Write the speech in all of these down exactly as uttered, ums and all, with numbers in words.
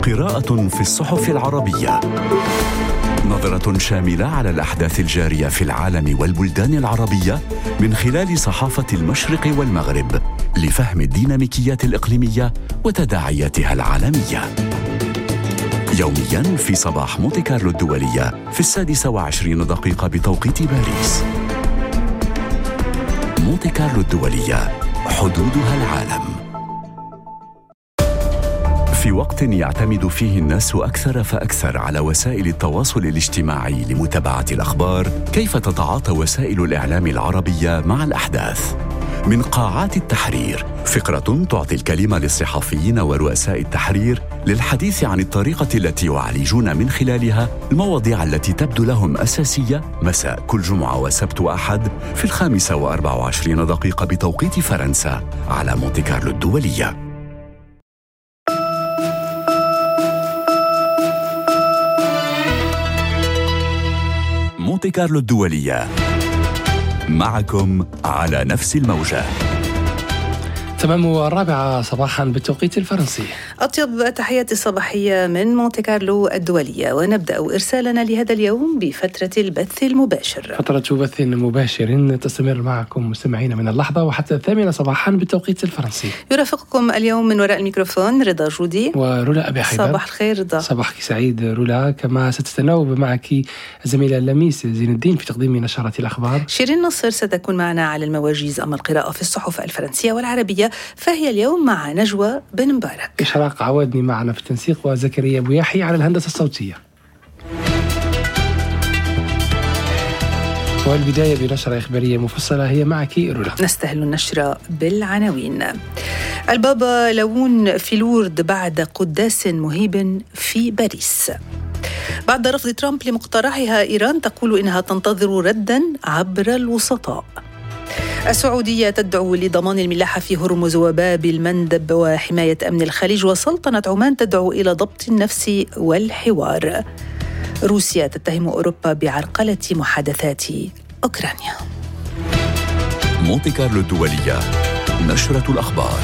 قراءة في الصحف العربية، نظرة شاملة على الأحداث الجارية في العالم والبلدان العربية من خلال صحافة المشرق والمغرب لفهم الديناميكيات الإقليمية وتداعياتها العالمية. يومياً في صباح مونتي كارلو الدولية في السادسة وعشرين دقيقة بتوقيت باريس. مونتي كارلو الدولية، حدودها العالم. في وقت يعتمد فيه الناس أكثر فأكثر على وسائل التواصل الاجتماعي لمتابعة الأخبار، كيف تتعاطى وسائل الإعلام العربية مع الأحداث؟ من قاعات التحرير، فقرة تعطي الكلمة للصحفيين ورؤساء التحرير للحديث عن الطريقة التي يعالجون من خلالها المواضيع التي تبدو لهم أساسية، مساء كل جمعة وسبت وأحد في الخامسة وأربع وعشرين دقيقة بتوقيت فرنسا على مونتي كارلو الدولية. مونتي كارلو الدولية، معكم على نفس الموجة. تمام الرابعة صباحا بالتوقيت الفرنسي. أطيب التحيات الصباحية من مونتي كارلو الدولية، ونبدأ إرسالنا لهذا اليوم بفترة البث المباشر. فترة بث مباشر تستمر معكم مستمعين من اللحظة وحتى الثامنة صباحا بالتوقيت الفرنسي. يرافقكم اليوم من وراء الميكروفون رضا جودي ورولا أبي حيدر. صباح الخير رضا. صباحك سعيد رولا. كما ستتناوب معك الزميلة لميس زين الدين في تقديم نشرة الأخبار. شيرين نصر ستكون معنا على المواجيز. أما القراءة في الصحف الفرنسية والعربية فهي اليوم مع نجوى بن مبارك. إشراق عوادني معنا في التنسيق، وزكريا بوياحي على الهندسة الصوتية. والبداية بنشرة إخبارية مفصلة هي معك رولا. نستهل النشرة بالعناوين. البابا لون في لورد بعد قداس مهيب في باريس. بعد رفض ترامب لمقترحها، إيران تقول إنها تنتظر ردا عبر الوسطاء. السعودية تدعو لضمان الملاحة في هرمز وباب المندب وحماية أمن الخليج، وسلطنة عمان تدعو إلى ضبط النفس والحوار. روسيا تتهم أوروبا بعرقلة محادثات أوكرانيا. مونتي كارلو الدولية، نشرة الأخبار.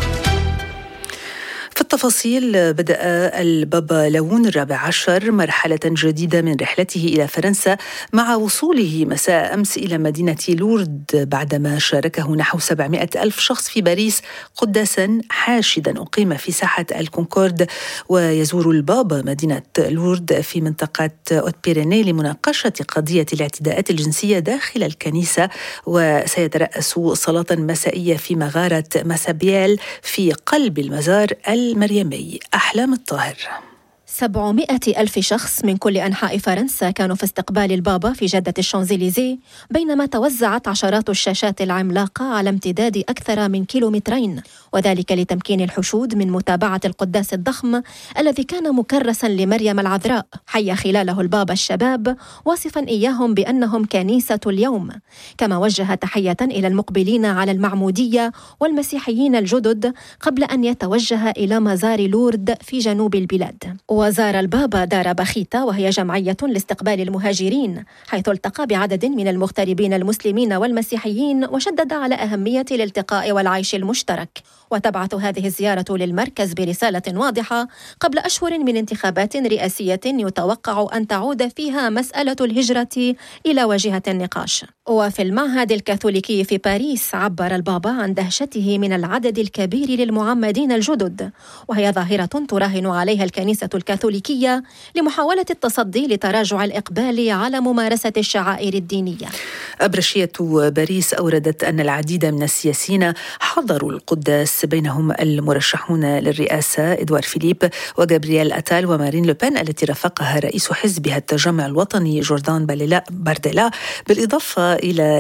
في التفاصيل، بدأ البابا لون الرابع عشر مرحلة جديدة من رحلته إلى فرنسا مع وصوله مساء أمس إلى مدينة لورد بعدما شاركه نحو سبعمائة ألف شخص في باريس قداسا حاشدا أقيم في ساحة الكونكورد. ويزور البابا مدينة لورد في منطقة أوت بيريني لمناقشة قضية الاعتداءات الجنسية داخل الكنيسة، وسيترأس صلاة مسائية في مغارة ماسابيال في قلب المزار المريمي. أحلام الطاهر. سبعمائة ألف شخص من كل أنحاء فرنسا كانوا في استقبال البابا في جادة الشانزليزيه، بينما توزعت عشرات الشاشات العملاقة على امتداد أكثر من كيلومترين، وذلك لتمكين الحشود من متابعة القداس الضخم الذي كان مكرسا لمريم العذراء. حيا خلاله البابا الشباب واصفا إياهم بأنهم كنيسة اليوم، كما وجه تحية إلى المقبلين على المعمودية والمسيحيين الجدد قبل أن يتوجه إلى مزار لورد في جنوب البلاد. وزار البابا دار بخيتا، وهي جمعية لاستقبال المهاجرين، حيث التقى بعدد من المغتربين المسلمين والمسيحيين، وشدد على أهمية الالتقاء والعيش المشترك. وتبعث هذه الزيارة للمركز برسالة واضحة قبل أشهر من انتخابات رئاسية يتوقع أن تعود فيها مسألة الهجرة إلى واجهة النقاش. وفي المعهد الكاثوليكي في باريس عبر البابا عن دهشته من العدد الكبير للمعمدين الجدد، وهي ظاهرة تراهن عليها الكنيسة الكاثوليكية لمحاولة التصدي لتراجع الإقبال على ممارسة الشعائر الدينية. أبرشية باريس أوردت أن العديد من السياسيين حضروا القداس، بينهم المرشحون للرئاسة إدوار فيليب وجابرييل أتال ومارين لوبين التي رافقها رئيس حزبها التجمع الوطني جوردان بارديلا، بالإضافة إلى